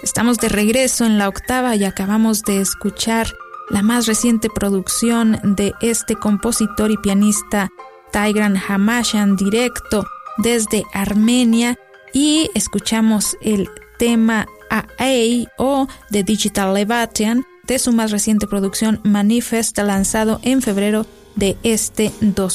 Estamos de regreso en la octava y acabamos de escuchar la más reciente producción de este compositor y pianista Tigran Hamashian, directo desde Armenia, y escuchamos el tema AA o The Digital Levatian de su más reciente producción Manifest, lanzado en febrero de este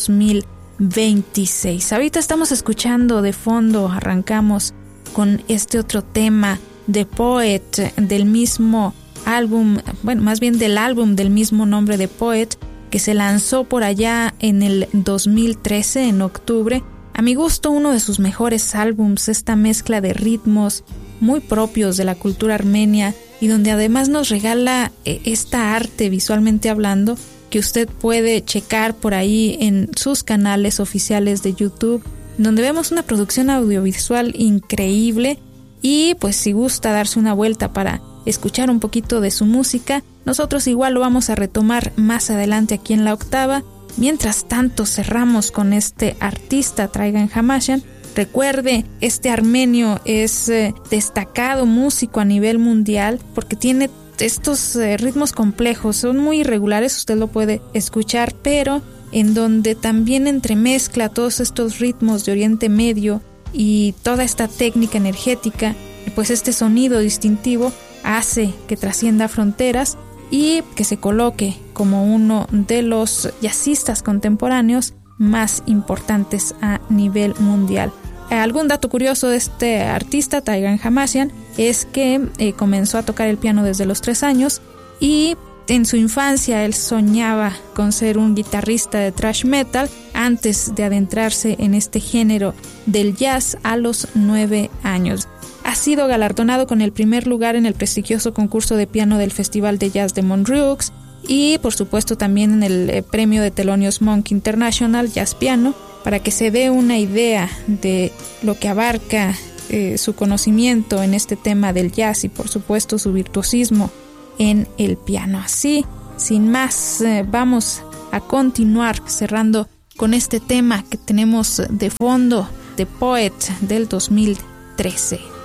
2026. Ahorita estamos escuchando de fondo, arrancamos con este otro tema de Poet, del mismo álbum, bueno, más bien del álbum del mismo nombre de Poet, que se lanzó por allá en el 2013, en octubre. A mi gusto, uno de sus mejores álbums, esta mezcla de ritmos muy propios de la cultura armenia y donde además nos regala esta arte visualmente hablando que usted puede checar por ahí en sus canales oficiales de YouTube, donde vemos una producción audiovisual increíble. Y pues si gusta darse una vuelta para escuchar un poquito de su música, nosotros igual lo vamos a retomar más adelante aquí en la octava. Mientras tanto cerramos con este artista Tigran Hamashian. Recuerde, este armenio es destacado músico a nivel mundial porque tiene estos ritmos complejos, son muy irregulares, usted lo puede escuchar, pero en donde también entremezcla todos estos ritmos de Oriente Medio y toda esta técnica energética, pues este sonido distintivo hace que trascienda fronteras y que se coloque como uno de los jazzistas contemporáneos más importantes a nivel mundial. Algún dato curioso de este artista, Tigran Hamashian, es que comenzó a tocar el piano desde los 3 años y en su infancia él soñaba con ser un guitarrista de thrash metal antes de adentrarse en este género del jazz a los 9 años. Ha sido galardonado con el primer lugar en el prestigioso concurso de piano del Festival de Jazz de Montreux y por supuesto también en el premio de Thelonious Monk International Jazz Piano, para que se dé una idea de lo que abarca su conocimiento en este tema del jazz y por supuesto su virtuosismo en el piano. Así, sin más, vamos a continuar cerrando con este tema que tenemos de fondo de Poet del 2013.